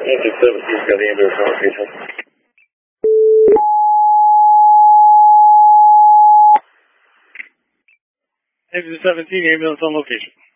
Exit 17's got the ambulance on location. Exit 17, ambulance on location.